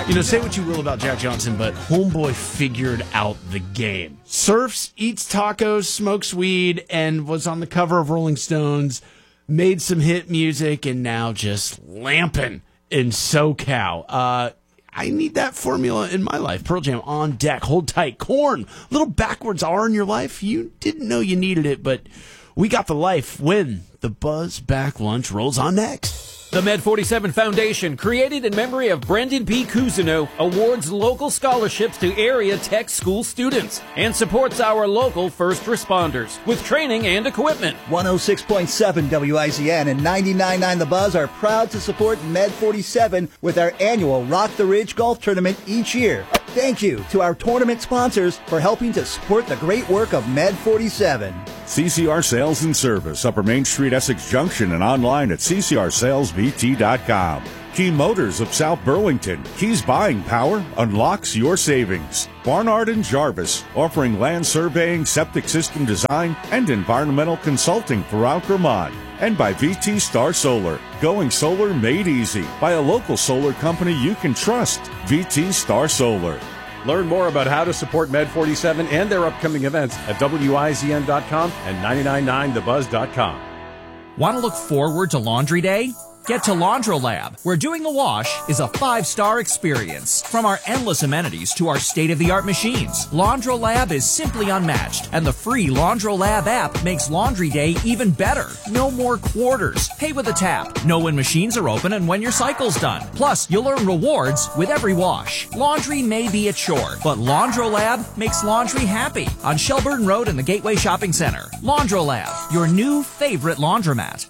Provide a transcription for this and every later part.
You know, say what you will about Jack Johnson, but homeboy figured out the game. Surfs, eats tacos, smokes weed, and was on the cover of Rolling Stones, made some hit music, and now just lamping in SoCal. I need that formula in my life. Pearl Jam on deck. Hold tight. Korn, little backwards R in your life. You didn't know you needed it, but we got the life when the Buzz Back Lunch rolls on next. The Med 47 Foundation, created in memory of Brendan P. Cousineau, awards local scholarships to area tech school students and supports our local first responders with training and equipment. 106.7 WIZN and 99.9 The Buzz are proud to support Med 47 with our annual Rock the Ridge Golf Tournament each year. Thank you to our tournament sponsors for helping to support the great work of Med 47. CCR Sales and Service, Upper Main Street, Essex Junction, and online at ccrsalesvt.com. Key Motors of South Burlington. Keys buying power unlocks your savings. Barnard and Jarvis, offering land surveying, septic system design, and environmental consulting throughout Vermont. And by VT Star Solar, going solar made easy by a local solar company you can trust. VT Star Solar. Learn more about how to support Med 47 and their upcoming events at WIZN.com and 999thebuzz.com. Want to look forward to Laundry Day? Get to LaundroLab, where doing a wash is a 5-star experience. From our endless amenities to our state-of-the-art machines, LaundroLab is simply unmatched, and the free LaundroLab app makes Laundry Day even better. No more quarters. Pay with a tap. Know when machines are open and when your cycle's done. Plus, you'll earn rewards with every wash. Laundry may be a chore, but LaundroLab makes laundry happy on Shelburne Road in the Gateway Shopping Center. LaundroLab, your new favorite laundromat.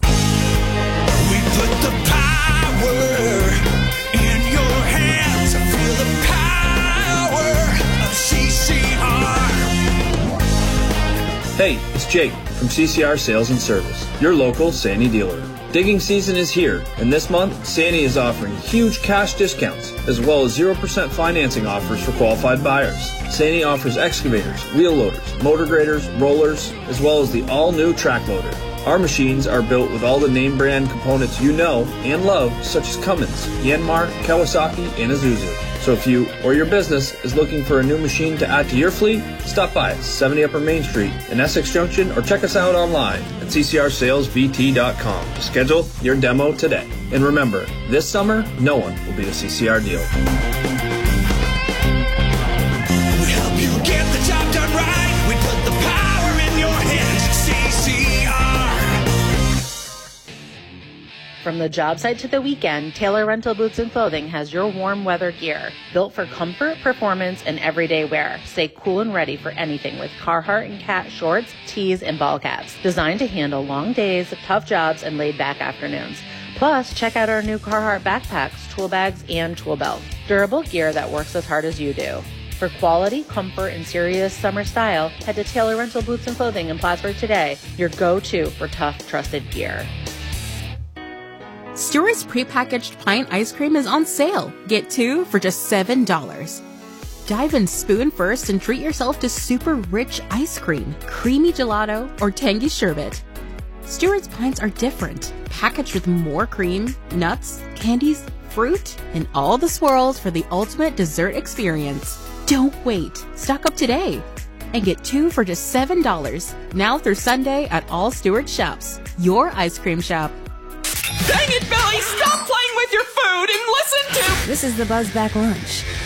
We put the power in your hands. Feel the power of CCR. Hey, it's Jake from CCR Sales and Service, your local Sani dealer. Digging season is here, and this month, Sani is offering huge cash discounts, as well as 0% financing offers for qualified buyers. Sani offers excavators, wheel loaders, motor graders, rollers, as well as the all-new track loader. Our machines are built with all the name brand components you know and love, such as Cummins, Yanmar, Kawasaki, and Isuzu. So if you or your business is looking for a new machine to add to your fleet, stop by at 70 Upper Main Street in Essex Junction or check us out online at ccrsalesvt.com to schedule your demo today. And remember, this summer, no one will beat a CCR deal. We help you get the job done right. We put the power in your hands. CCR. From the job site to the weekend, Taylor Rental Boots and Clothing has your warm weather gear. Built for comfort, performance, and everyday wear. Stay cool and ready for anything with Carhartt and Cat shorts, tees, and ball caps. Designed to handle long days, tough jobs, and laid-back afternoons. Plus, check out our new Carhartt backpacks, tool bags, and tool belt. Durable gear that works as hard as you do. For quality, comfort, and serious summer style, head to Taylor Rental Boots and Clothing in Plattsburgh today, your go-to for tough, trusted gear. Stewart's prepackaged pint ice cream is on sale. Get 2 for just $7. Dive in spoon first and treat yourself to super rich ice cream, creamy gelato, or tangy sherbet. Stewart's pints are different, packaged with more cream, nuts, candies, fruit, and all the swirls for the ultimate dessert experience. Don't wait. Stock up today and get 2 for just $7. Now through Sunday at all Stewart shops. Your ice cream shop. Dang it, Billy! Stop playing with your food and listen to... This is the Buzz Back Lunch.